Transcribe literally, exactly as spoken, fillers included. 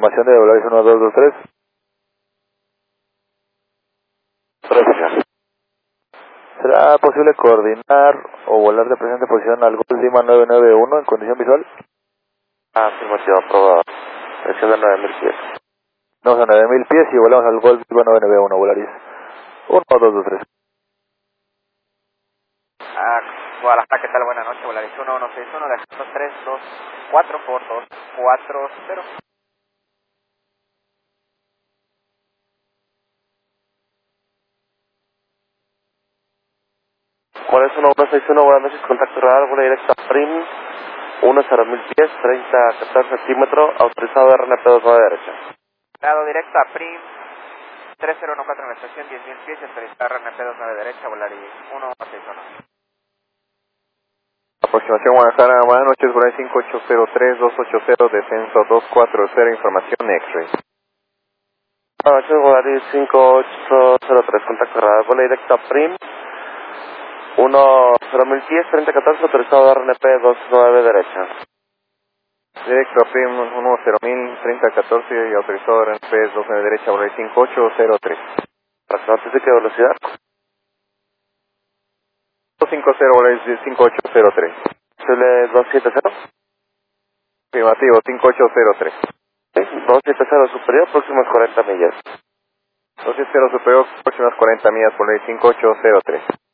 información de Volaris uno dos dos tres. Gracias. ¿Será posible coordinar o volar de presente posición al Gol Lima nueve nueve uno en condición visual? Afirmativo, aprobado. Dirección de nueve mil pies. Vamos a nueve mil pies y volamos al Gol Lima nueve nueve uno, Volaris uno dos dos tres. Ah, Guadalajara, ¿qué tal? Buenas noches, Volaris uno uno seis uno, de tres dos cuatro por dos cuatro cero. Volaris uno uno seis uno, buenas noches, contacto radar, vuelo directo a Prim, uno cero mil pies, treinta catorce centímetros, autorizado R N P dos nueve derecha. Dado directo a Prim, tres cero uno cuatro en la estación, diez mil pies, autorizado R N P dos nueve derecha, Volaris uno uno seis uno. Aproximación Guadalajara, buenas noches, Volaris cinco ocho cero tres dos ocho cero, descenso dos cuatro cero, información X-Ray. Buenas noches, Volaris cinco ocho cero tres, contacto radar, vuelo directo a Prim, uno cero mil pies, treinta catorce, autorizado R N P dos nueve derecha. Directo a Prim uno cero mil, treinta catorce y autorizado R N P dos nueve derecha, Volaris cinco ocho cero tres. ¿Razonaste de qué velocidad? dos cinco cero, Volaris cinco ocho cero tres. ¿Chile dos siete cero? Afirmativo, cinco ocho cero tres. Sí, dos siete cero superior, próximas cuarenta millas. dos siete cero superior, próximas cuarenta millas, Volaris cinco ocho cero tres.